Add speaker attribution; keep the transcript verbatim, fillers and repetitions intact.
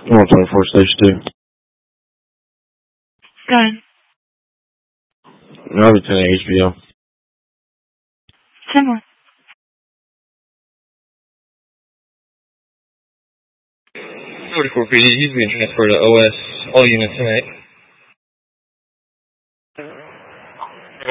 Speaker 1: one twenty-four, stage two.
Speaker 2: Go ahead.
Speaker 1: I'll be ten H B O.
Speaker 2: Ten more.
Speaker 3: forty-four P D, he's being transferred to O S. All units tonight.